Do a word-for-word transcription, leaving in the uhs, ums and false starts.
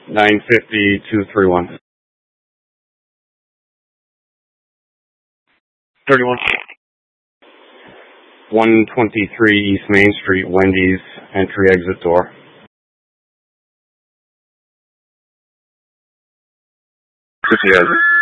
nine fifty, two three one. thirty-one. one twenty-three East Main Street, Wendy's, entry exit door. fifty